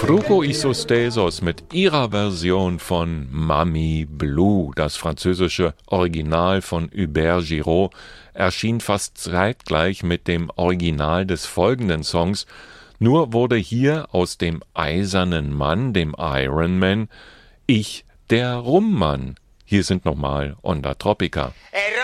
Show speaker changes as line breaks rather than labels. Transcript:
Grupo Isostesos mit ihrer Version von Mami Blue. Das französische Original von Hubert Giraud erschien fast zeitgleich mit dem Original des folgenden Songs. Nur wurde hier aus dem eisernen Mann, dem Iron Man, ich der Rummann. Hier sind nochmal Onda Tropica.